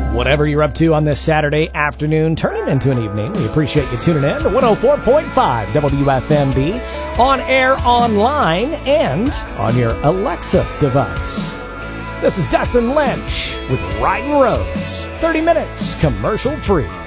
Whatever you're up to on this Saturday afternoon, turning into an evening, we appreciate you tuning in to 104.5 WFMB, on air, online, and on your Alexa device. This is Dustin Lynch with Riding Roads, 30 minutes commercial free.